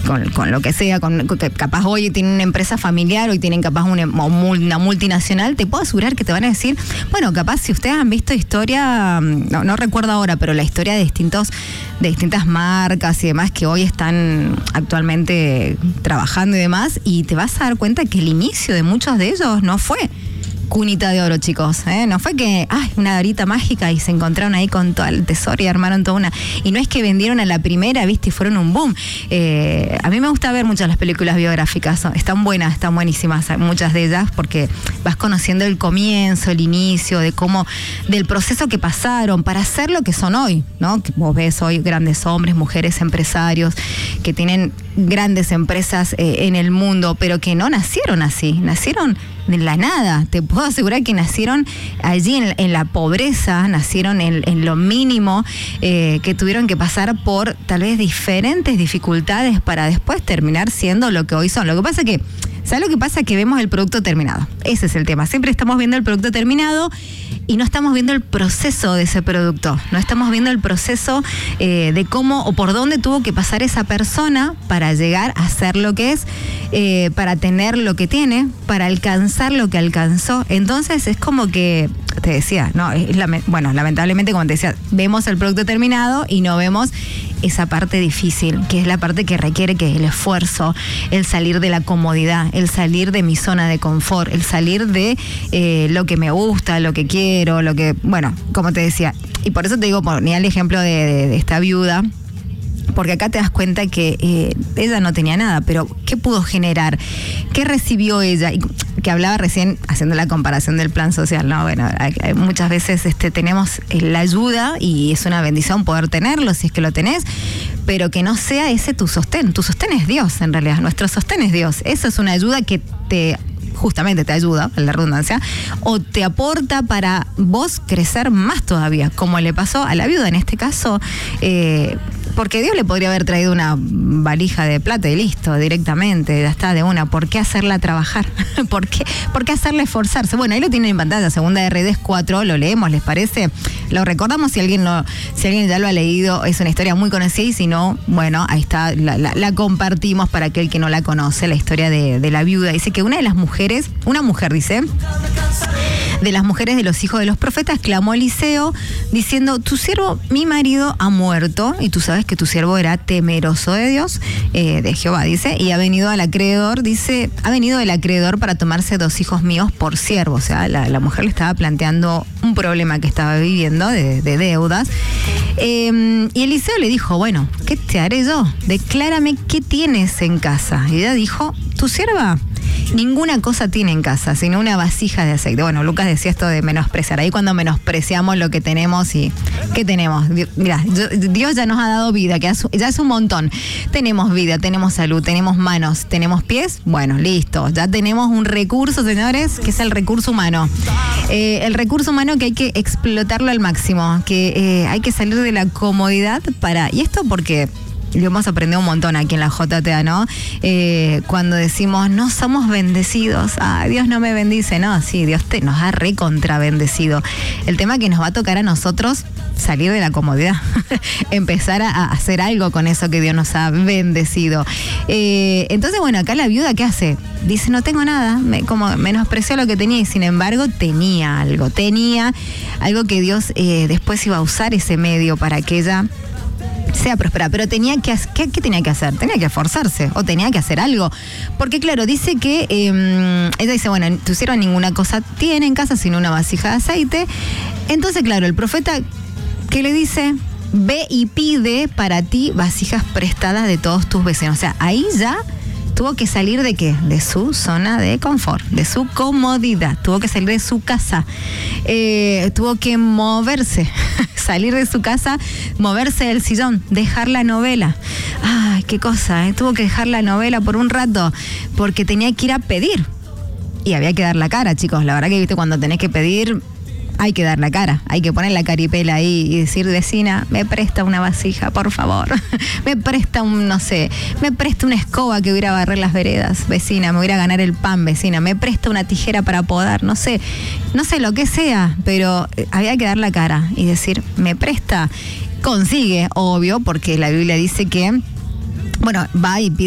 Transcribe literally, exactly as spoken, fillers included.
con, con lo que sea, con, con, capaz hoy tienen una empresa familiar, hoy tienen capaz una, una multinacional, te puedo asegurar que te van a decir, bueno, capaz si ustedes han visto historia, no, no recuerdo ahora, pero la historia de distintos, de distintas marcas y demás que hoy están actualmente trabajando y demás, y te vas a dar cuenta que el inicio de muchos de ellos no fue cunita de oro, chicos, ¿eh? No fue que, ay, una varita mágica y se encontraron ahí con todo el tesoro y armaron toda una... Y no es que vendieron a la primera, viste, y fueron un boom. Eh, a mí me gusta ver muchas las películas biográficas, están buenas, están buenísimas, muchas de ellas, porque vas conociendo el comienzo, el inicio, de cómo, del proceso que pasaron para ser lo que son hoy, ¿no? Que vos ves hoy grandes hombres, mujeres, empresarios, que tienen grandes empresas eh, en el mundo, pero que no nacieron así, nacieron de la nada. Te puedo asegurar que nacieron allí en, en la pobreza, nacieron en, en lo mínimo, eh, que tuvieron que pasar por tal vez diferentes dificultades para después terminar siendo lo que hoy son. Lo que pasa que, ¿sabes lo que pasa? Que vemos el producto terminado. Ese es el tema. Siempre estamos viendo el producto terminado y no estamos viendo el proceso de ese producto. No estamos viendo el proceso eh, de cómo o por dónde tuvo que pasar esa persona para llegar a ser lo que es, eh, para tener lo que tiene, para alcanzar lo que alcanzó. Entonces es como que, te decía, no, es la, bueno, lamentablemente, como te decía, vemos el producto terminado y no vemos esa parte difícil, que es la parte que requiere que el esfuerzo, el salir de la comodidad, el salir de mi zona de confort, el salir de eh, lo que me gusta, lo que quiero, lo que, bueno, como te decía, y por eso te digo, ponía el ejemplo de, de, de esta viuda, porque acá te das cuenta que eh, ella no tenía nada, pero ¿qué pudo generar? ¿Qué recibió ella? Y que hablaba recién, haciendo la comparación del plan social, ¿no? Bueno, hay, hay, muchas veces este, tenemos la ayuda y es una bendición poder tenerlo, si es que lo tenés, pero que no sea ese tu sostén. Tu sostén es Dios, en realidad. Nuestro sostén es Dios. Eso es una ayuda que te... justamente te ayuda, en la redundancia, o te aporta para vos crecer más todavía, como le pasó a la viuda en este caso, eh, porque Dios le podría haber traído una valija de plata y listo, directamente, ya está, de una. ¿Por qué hacerla trabajar? ¿Por qué, ¿Por qué hacerla esforzarse? Bueno, ahí lo tienen en pantalla, Segunda de Reyes cuatro, lo leemos, ¿les parece? Lo recordamos si alguien, lo, si alguien ya lo ha leído, es una historia muy conocida, y si no, bueno, ahí está, la, la, la compartimos para aquel que no la conoce, la historia de, de la viuda. Dice que una de las mujeres, una mujer dice, de las mujeres de los hijos de los profetas, clamó a Eliseo diciendo, tu siervo, mi marido, ha muerto, y tú sabes que tu siervo era temeroso de Dios, eh, de Jehová, dice, y ha venido al acreedor, dice, ha venido el acreedor para tomarse dos hijos míos por siervo. O sea, la, la mujer le estaba planteando un problema que estaba viviendo de, de deudas. Eh, y Eliseo le dijo, bueno, ¿qué te haré yo? Declárame qué tienes en casa. Y ella dijo, tu sierva ninguna cosa tiene en casa, sino una vasija de aceite. Bueno, Lucas decía esto de menospreciar. Ahí cuando menospreciamos lo que tenemos y... ¿Qué tenemos? Mira, Dios ya nos ha dado vida, que ya es un montón. Tenemos vida, tenemos salud, tenemos manos, tenemos pies. Bueno, listo. Ya tenemos un recurso, señores, que es el recurso humano. Eh, el recurso humano que hay que explotarlo al máximo, que eh, hay que salir de la comodidad para... Y esto porque... lo hemos aprendido un montón aquí en la J T A, ¿no? Eh, cuando decimos, no somos bendecidos, ah, Dios no me bendice, no, sí, Dios te, nos ha recontra bendecido. El tema que nos va a tocar a nosotros salir de la comodidad, empezar a, a hacer algo con eso que Dios nos ha bendecido. Eh, entonces, bueno, acá la viuda, ¿qué hace? Dice, no tengo nada, me, como menospreció lo que tenía, y sin embargo tenía algo, tenía algo que Dios eh, después iba a usar ese medio para que ella sea próspera, pero tenía que ¿qué, ¿qué tenía que hacer? Tenía que esforzarse o tenía que hacer algo, porque claro, dice que eh, ella dice, bueno, tu sierva ninguna cosa tiene en casa sino una vasija de aceite. Entonces, claro, el profeta, ¿qué le dice? Ve y pide para ti vasijas prestadas de todos tus vecinos. O sea, ahí ya tuvo que salir de qué, de su zona de confort, de su comodidad, tuvo que salir de su casa, eh, tuvo que moverse, salir de su casa, moverse del sillón, dejar la novela. Ay, qué cosa, ¿eh? Tuvo que dejar la novela por un rato, porque tenía que ir a pedir. Y había que dar la cara, chicos. La verdad que, viste, cuando tenés que pedir, hay que dar la cara, hay que poner la caripela ahí y decir, vecina, me presta una vasija, por favor. Me presta un, no sé, me presta una escoba que voy a ir a barrer las veredas, vecina, me voy a ir a ganar el pan, vecina, me presta una tijera para podar, no sé, no sé lo que sea, pero había que dar la cara y decir, me presta, consigue, obvio, porque la Biblia dice que, bueno, va y pide